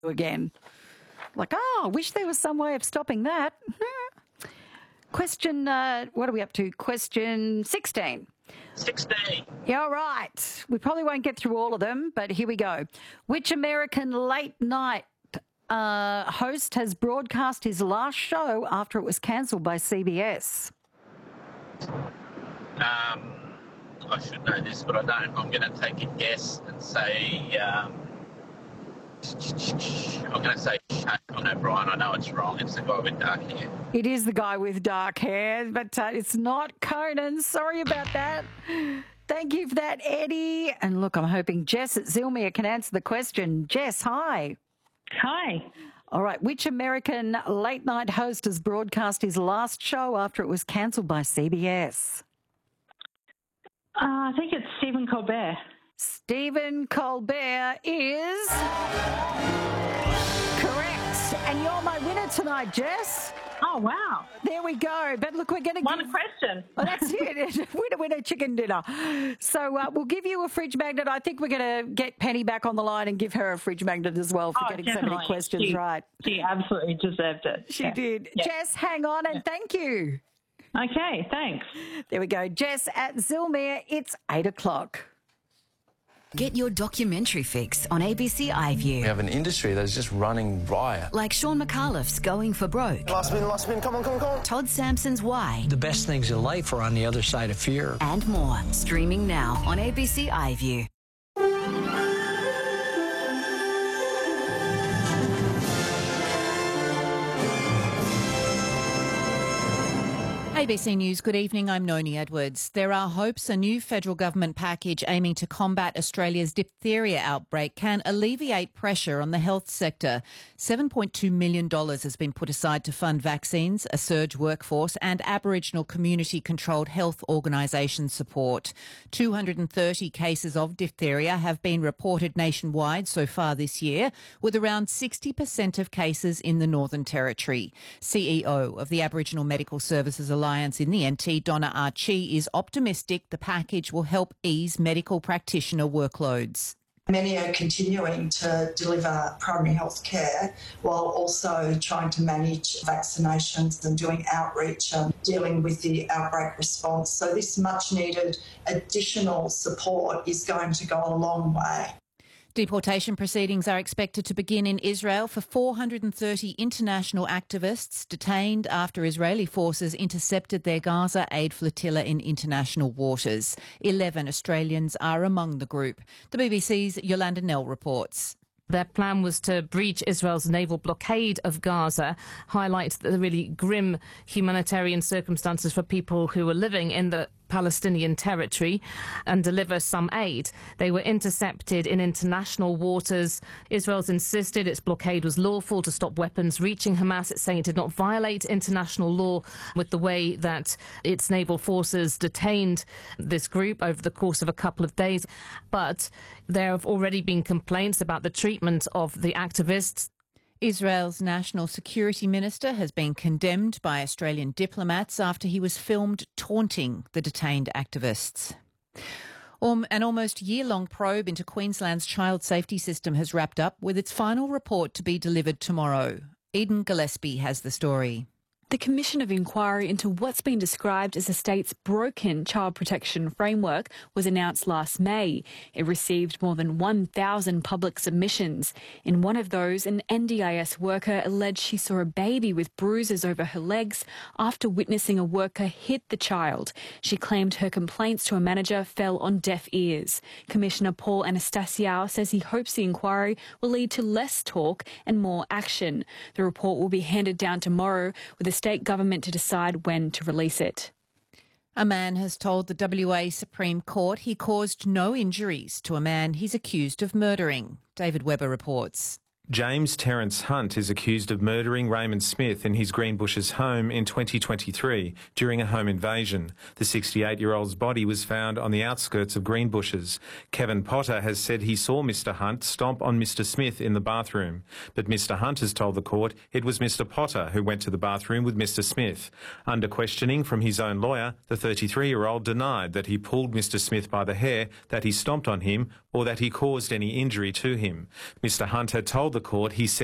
again. Like, I wish there was some way of stopping that. Question, what are we up to? Question 16. 16. Yeah, all right. We probably won't get through all of them, but here we go. Which American late night host has broadcast his last show after it was cancelled by CBS? I should know this, but I don't. I'm going to take a guess and say... I'm going to say Conan O'Brien. I know it's wrong. It's the guy with dark hair. It is the guy with dark hair, but it's not Conan. Sorry about that. Thank you for that, Eddie. And look, I'm hoping Jess at Zilmere can answer the question. Jess, hi. Hi. All right. Which American late-night host has broadcast his last show after it was cancelled by CBS? I think it's Stephen Colbert. Stephen Colbert is correct. And you're my winner tonight, Jess. Oh, wow. There we go. But look, we're going to One question. Oh, that's it. Winner, chicken dinner. So we'll give you a fridge magnet. I think we're going to get Penny back on the line and give her a fridge magnet as well for getting definitely. so many questions right. She absolutely deserved it. She did. Yeah. Jess, hang on and thank you. Okay, thanks. There we go. Jess at Zilmere. It's 8 o'clock. Get your documentary fix on ABC iView. We have an industry that's just running riot. Like Sean McAuliffe's Going for Broke. Last spin, come on. Todd Sampson's Why. The best things in life are on the other side of fear. And more. Streaming now on ABC iView. ABC News, good evening. I'm Noni Edwards. There are hopes a new federal government package aiming to combat Australia's diphtheria outbreak can alleviate pressure on the health sector. $7.2 million has been put aside to fund vaccines, a surge workforce and Aboriginal community-controlled health organisation support. 230 cases of diphtheria have been reported nationwide so far this year, with around 60% of cases in the Northern Territory. CEO of the Aboriginal Medical Services Alliance in the NT, Donna Archie, is optimistic the package will help ease medical practitioner workloads. Many are continuing to deliver primary health care while also trying to manage vaccinations and doing outreach and dealing with the outbreak response. So this much needed additional support is going to go a long way. Deportation proceedings are expected to begin in Israel for 430 international activists detained after Israeli forces intercepted their Gaza aid flotilla in international waters. 11 Australians are among the group. The BBC's Yolanda Nell reports. Their plan was to breach Israel's naval blockade of Gaza, highlight the really grim humanitarian circumstances for people who were living in the Palestinian territory and deliver some aid. They were intercepted in international waters. Israel's insisted its blockade was lawful to stop weapons reaching Hamas. It's saying it did not violate international law with the way that its naval forces detained this group over the course of a couple of days. But there have already been complaints about the treatment of the activists. Israel's National Security Minister has been condemned by Australian diplomats after he was filmed taunting the detained activists. An almost year-long probe into Queensland's child safety system has wrapped up, with its final report to be delivered tomorrow. Eden Gillespie has the story. The Commission of Inquiry into what's been described as the state's broken child protection framework was announced last May. It received more than 1,000 public submissions. In one of those, an NDIS worker alleged she saw a baby with bruises over her legs after witnessing a worker hit the child. She claimed her complaints to a manager fell on deaf ears. Commissioner Paul Anastasiou says he hopes the inquiry will lead to less talk and more action. The report will be handed down tomorrow, with the state government to decide when to release it. A man has told the WA Supreme Court he caused no injuries to a man he's accused of murdering. David Webber reports. James Terence Hunt is accused of murdering Raymond Smith in his Greenbushes home in 2023 during a home invasion. The 68-year-old's body was found on the outskirts of Greenbushes. Kevin Potter has said he saw Mr Hunt stomp on Mr Smith in the bathroom. But Mr Hunt has told the court it was Mr Potter who went to the bathroom with Mr Smith. Under questioning from his own lawyer, the 33-year-old denied that he pulled Mr Smith by the hair, that he stomped on him, or that he caused any injury to him. Mr Hunt had told the the court, he said